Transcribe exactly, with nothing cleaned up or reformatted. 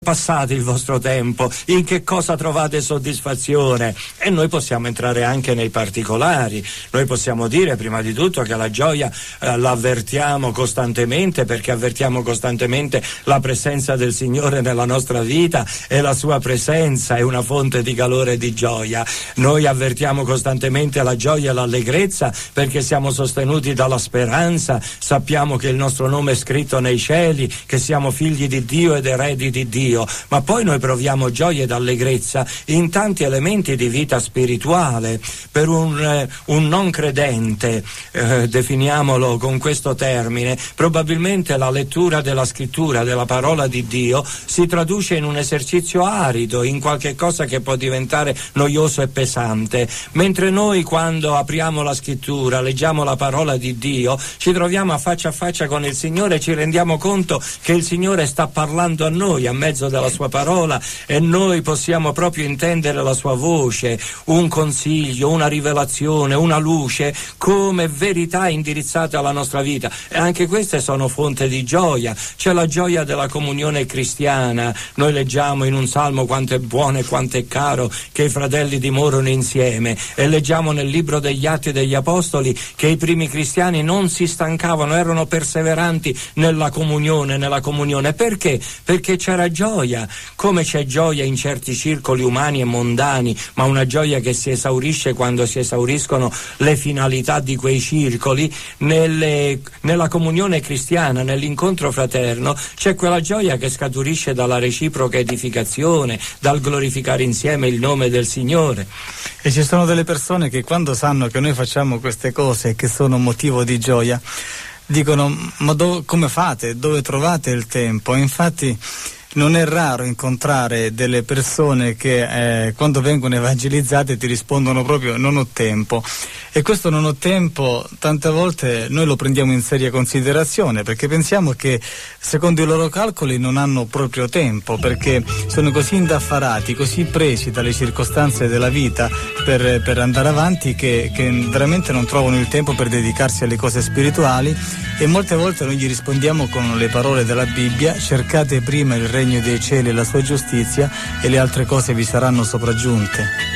passate il vostro tempo, in che cosa trovate soddisfazione, e noi possiamo entrare anche nei particolari. Noi possiamo dire prima di tutto che la gioia eh, l'avvertiamo costantemente, perché avvertiamo costantemente la presenza del Signore nella nostra vita, e la sua presenza è una fonte di calore e di gioia. Noi avvertiamo costantemente la gioia e l'allegrezza perché siamo sostenuti dalla speranza, sappiamo che il nostro nome è scritto nei cieli, che siamo figli di Dio ed eredi di Dio. Ma poi noi proviamo gioia ed allegrezza in tanti elementi di vita spirituale. Per un, eh, un non credente, eh, definiamolo con questo termine, probabilmente la lettura della scrittura, della parola di Dio, si traduce in un esercizio arido, in qualche cosa che può diventare noioso e pesante, mentre noi, quando apriamo la scrittura, leggiamo la parola di Dio, ci troviamo a faccia a faccia con il Signore e ci rendiamo conto che il Signore sta parlando a noi a mezzo della sua parola, e noi possiamo proprio intendere la sua voce, un consiglio, una rivelazione, una luce come verità indirizzate alla nostra vita, e anche queste sono fonte di gioia. C'è la gioia della comunione cristiana. Noi leggiamo in un salmo quanto è buono e quanto è caro che i fratelli dimorano insieme, e leggiamo nel libro degli Atti degli Apostoli che i primi cristiani non si stancavano, erano perseveranti nella comunione, nella comunione. Perché? Perché c'era gioia. Come c'è gioia in certi circoli umani e mondani, ma una gioia che si esaurisce quando si esauriscono le finalità di quei circoli, nelle, nella comunione cristiana, nell'incontro fraterno, c'è quella gioia che scaturisce dalla reciproca edificazione, dal glorificare insieme il nome del Signore. E ci sono delle persone che, quando sanno che noi facciamo queste cose che sono motivo di gioia, dicono: ma do- come fate? Dove trovate il tempo? Infatti non è raro incontrare delle persone che eh, quando vengono evangelizzate ti rispondono proprio: non ho tempo. E questo non ho tempo tante volte noi lo prendiamo in seria considerazione, perché pensiamo che secondo i loro calcoli non hanno proprio tempo, perché sono così indaffarati, così presi dalle circostanze della vita per, per andare avanti, che, che veramente non trovano il tempo per dedicarsi alle cose spirituali. E molte volte noi gli rispondiamo con le parole della Bibbia: cercate prima il regno dei cieli e la sua giustizia, e le altre cose vi saranno sopraggiunte.